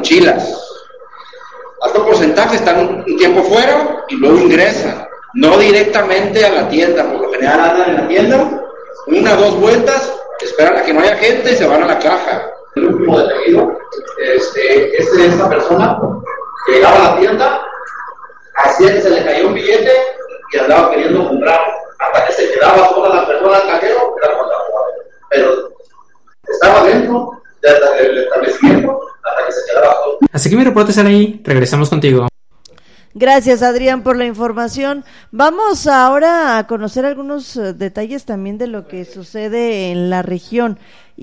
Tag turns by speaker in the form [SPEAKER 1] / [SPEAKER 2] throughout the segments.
[SPEAKER 1] mochilas. Alto porcentaje están un tiempo fuera y luego ingresan, no directamente a la tienda. Por lo general andan en la tienda, 1 o 2 vueltas, esperan a que no haya gente y se van a la caja. El último detenido, esta persona llegaba a la tienda, hacía que se le cayó un billete y andaba queriendo comprar, hasta que se quedaba sola la persona al cajero, era cuando la jugaba. Pero estaba dentro del establecimiento hasta que se quedaba solo.
[SPEAKER 2] Así que mi reporte será ahí, regresamos contigo.
[SPEAKER 3] Gracias, Adrián, por la información. Vamos ahora a conocer algunos detalles también de lo que sucede en la región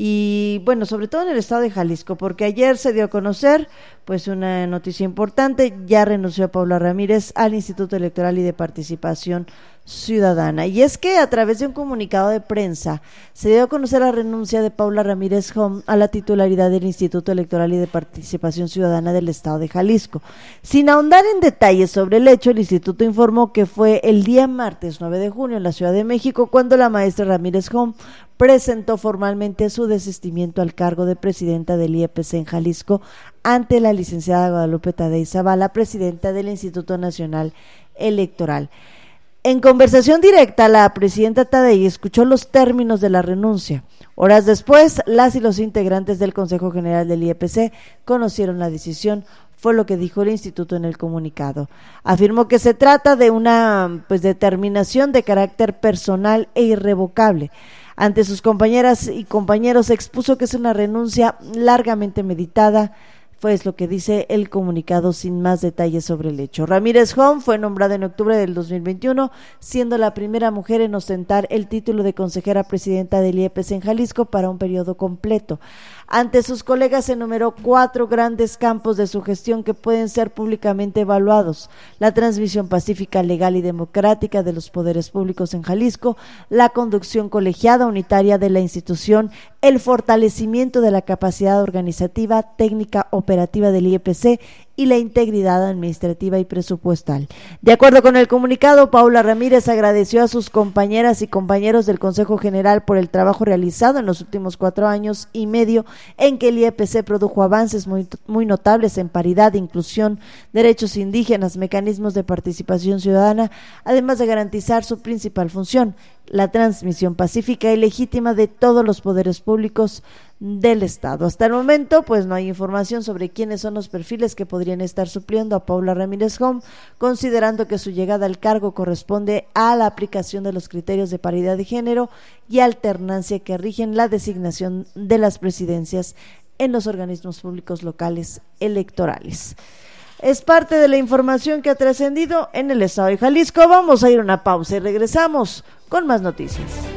[SPEAKER 3] y, bueno, sobre todo en el estado de Jalisco, porque ayer se dio a conocer, pues, una noticia importante. Ya renunció Paula Ramírez al Instituto Electoral y de Participación Ciudadana. Y es que a través de un comunicado de prensa se dio a conocer la renuncia de Paula Ramírez Hom a la titularidad del Instituto Electoral y de Participación Ciudadana del estado de Jalisco. Sin ahondar en detalles sobre el hecho, el instituto informó que fue el día martes 9 de junio en la Ciudad de México cuando la maestra Ramírez Hom presentó formalmente su desistimiento al cargo de presidenta del IEPC en Jalisco ante la licenciada Guadalupe Tadei Zavala, presidenta del Instituto Nacional Electoral. En conversación directa, la presidenta Tadei escuchó los términos de la renuncia. Horas después, las y los integrantes del Consejo General del IEPC conocieron la decisión, fue lo que dijo el instituto en el comunicado. Afirmó que se trata de una determinación de carácter personal e irrevocable. Ante sus compañeras y compañeros expuso que es una renuncia largamente meditada, pues lo que dice el comunicado sin más detalles sobre el hecho. Ramírez Hom fue nombrada en octubre del 2021, siendo la primera mujer en ostentar el título de consejera presidenta del IEPC en Jalisco para un periodo completo. Ante sus colegas enumeró 4 grandes campos de su gestión que pueden ser públicamente evaluados: la transmisión pacífica, legal y democrática de los poderes públicos en Jalisco, la conducción colegiada unitaria de la institución, el fortalecimiento de la capacidad organizativa, técnica, operativa del IEPC y la integridad administrativa y presupuestal. De acuerdo con el comunicado, Paula Ramírez agradeció a sus compañeras y compañeros del Consejo General por el trabajo realizado en los últimos 4 años y medio en que el IEPC produjo avances muy notables en paridad, inclusión, derechos indígenas, mecanismos de participación ciudadana, además de garantizar su principal función, la transmisión pacífica y legítima de todos los poderes públicos del Estado. Hasta el momento, pues no hay información sobre quiénes son los perfiles que podrían estar supliendo a Paula Ramírez Hom, considerando que su llegada al cargo corresponde a la aplicación de los criterios de paridad de género y alternancia que rigen la designación de las presidencias en los organismos públicos locales electorales. Es parte de la información que ha trascendido en el estado de Jalisco. Vamos a ir a una pausa y regresamos con más noticias.